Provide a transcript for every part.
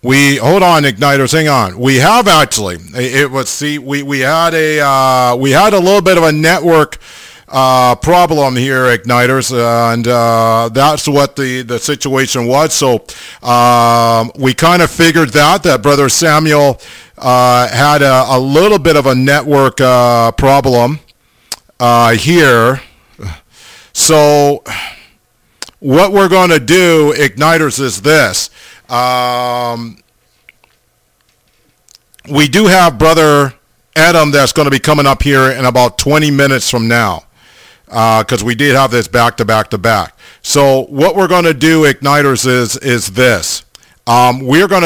We hold on, Igniters, hang on. We have actually. It was we had a little bit of a network problem here, Igniters, and that's what the situation was. So we kind of figured that Brother Samuel had a little bit of a network problem here. So what we're going to do, Igniters, is this. We do have Brother Adam that's going to be coming up here in about 20 minutes from now, because we did have this back to back to back. So what we're going to do, Igniters, is this. We're going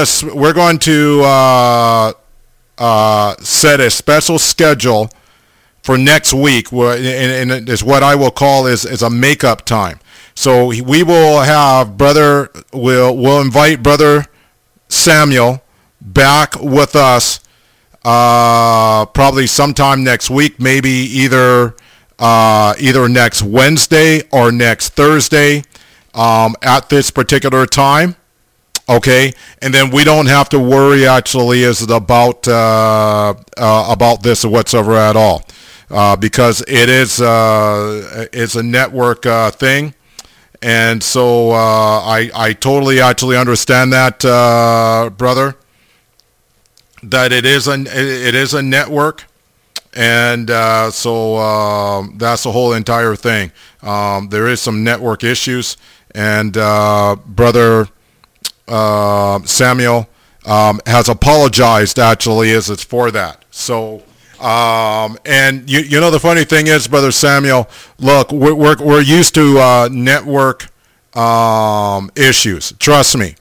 to set a special schedule for next week, and it's what I will call is a makeup time. So we will have we'll invite Brother Samuel back with us probably sometime next week, maybe either next Wednesday or next Thursday at this particular time. Okay, and then we don't have to worry actually about this whatsoever at all, because it's a network thing. And so I totally actually understand that, brother, that it is a network, and so that's the whole entire thing. There is some network issues, and Brother Samuel has apologized actually as it's for that. So. And you know the funny thing is, Brother Samuel, look, we're used to network issues. Trust me.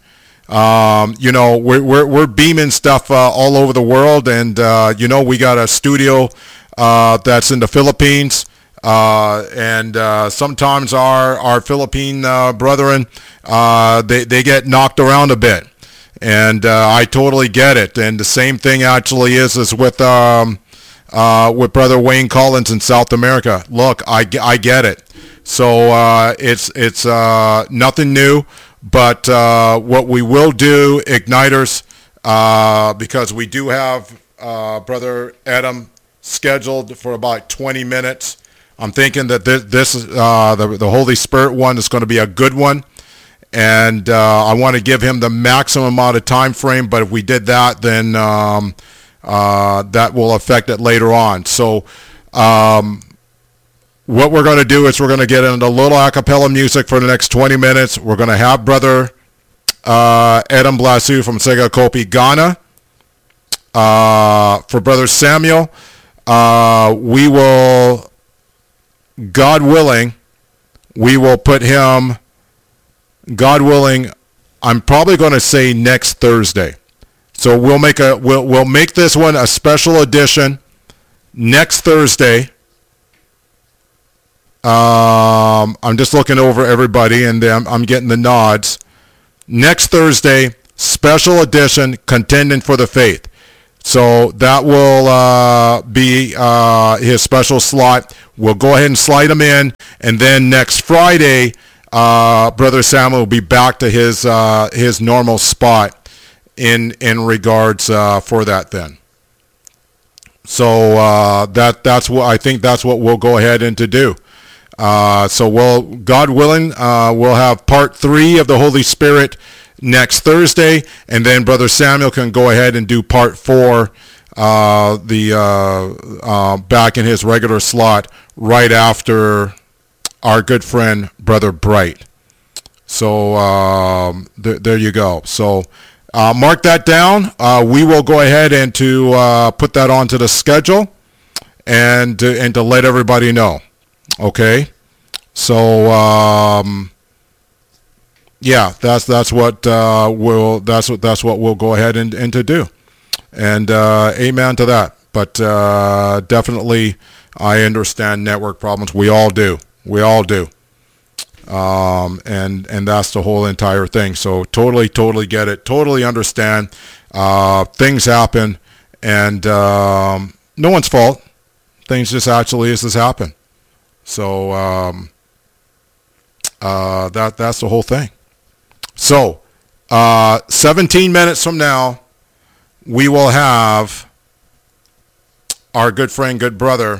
We're beaming stuff all over the world, and we got a studio that's in the Philippines, and sometimes our Philippine brethren they get knocked around a bit, and I totally get it. And the same thing actually is with Brother Wayne Collins in South America. Look, I get it. So it's nothing new, but what we will do, Igniters, because we do have Brother Adam scheduled for about 20 minutes. I'm thinking that this is the Holy Spirit one is going to be a good one, and I want to give him the maximum amount of time frame. But if we did that, then that will affect it later on. So what we're going to do is we're going to get into a little a cappella music for the next 20 minutes. We're going to have Brother Adam Blasu from Segakopi, Ghana. For Brother Samuel, we will, God willing, we will put him, God willing, I'm probably going to say next Thursday. So we'll make this one a special edition next Thursday. I'm just looking over everybody, and I'm getting the nods. Next Thursday, special edition, Contending for the Faith. So that will be his special slot. We'll go ahead and slide him in, and then next Friday, Brother Samuel will be back to his normal spot in regards for that then. So that's what I think. That's what we'll go ahead and to do. So God willing, we'll have part 3 of the Holy Spirit next Thursday, and then Brother Samuel can go ahead and do part 4, back in his regular slot right after our good friend Brother Bright. So there you go. So mark that down. We will go ahead and to put that onto the schedule, and to let everybody know. Okay, so yeah, that's what we'll go ahead and to do, and amen to that. But definitely, I understand network problems. We all do. And that's the whole entire thing. So totally get it. Totally understand. Things happen, and no one's fault. Things just happen. So that's the whole thing. So 17 minutes from now, we will have our good friend, good brother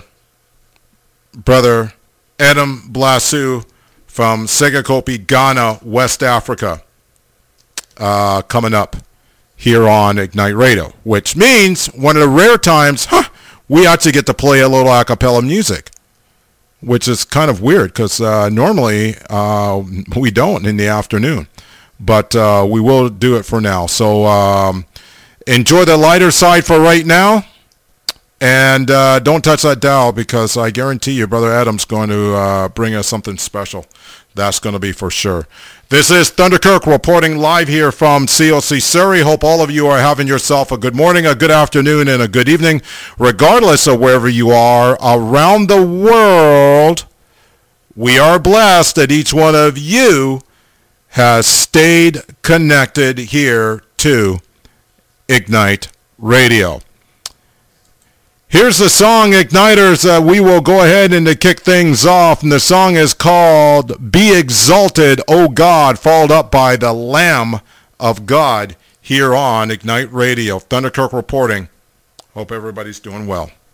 Adam Blasu from Segakopi, Ghana, West Africa, coming up here on Ignite Radio, which means one of the rare times we actually get to play a little a cappella music, which is kind of weird because normally we don't in the afternoon, but we will do it for now. So enjoy the lighter side for right now. And don't touch that dial because I guarantee you Brother Adam's going to bring us something special. That's going to be for sure. This is Thunderkirk reporting live here from COC Surrey. Hope all of you are having yourself a good morning, a good afternoon, and a good evening, regardless of wherever you are around the world. We are blessed that each one of you has stayed connected here to Ignite Radio. Here's the song, Igniters. We will go ahead and to kick things off. And the song is called Be Exalted, O God, followed up by the Lamb of God here on Ignite Radio. Thunderkirk reporting. Hope everybody's doing well.